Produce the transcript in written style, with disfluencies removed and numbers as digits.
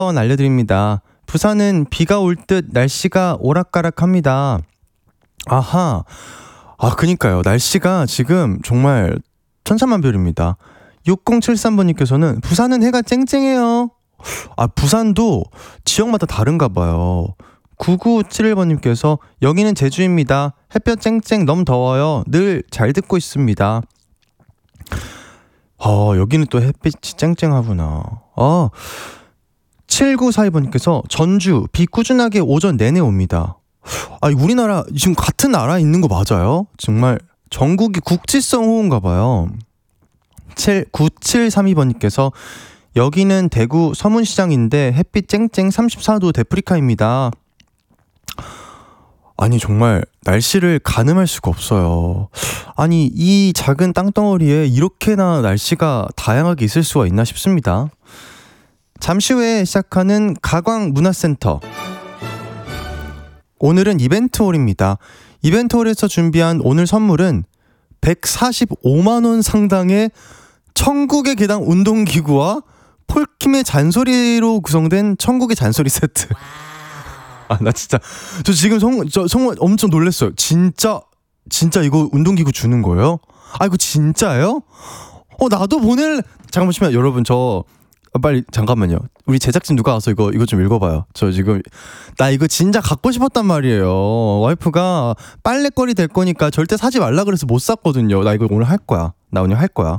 알려드립니다. 부산은 비가 올 듯 날씨가 오락가락합니다. 아하. 그니까요. 날씨가 지금 정말 천차만별입니다. 6073번님께서는 부산은 해가 쨍쨍해요. 부산도 지역마다 다른가 봐요. 9971번님께서 여기는 제주입니다. 햇볕 쨍쨍 너무 더워요. 늘 잘 듣고 있습니다. 여기는 또 햇빛이 쨍쨍하구나. 7942번님께서 전주 비 꾸준하게 오전 내내 옵니다. 우리나라 지금 같은 나라에 있는 거 맞아요? 정말 전국이 국지성 호우인가 봐요. 9732번님께서 여기는 대구 서문시장인데 햇빛 쨍쨍 34도 데프리카입니다. 정말 날씨를 가늠할 수가 없어요. 이 작은 땅덩어리에 이렇게나 날씨가 다양하게 있을 수가 있나 싶습니다. 잠시 후에 시작하는 가광문화센터. 오늘은 이벤트홀입니다. 이벤트홀에서 준비한 오늘 선물은 145만원 상당의 천국의 계단 운동기구와 폴킴의 잔소리로 구성된 천국의 잔소리 세트. 저 지금 정말 엄청 놀랐어요. 진짜 이거 운동기구 주는 거예요? 이거 진짜예요? 나도 잠깐만 여러분, 빨리 잠깐만요. 우리 제작진 누가 와서 이거 좀 읽어봐요. 나 이거 진짜 갖고 싶었단 말이에요. 와이프가 빨래거리 될 거니까 절대 사지 말라 그래서 못 샀거든요. 나 이거 오늘 할 거야.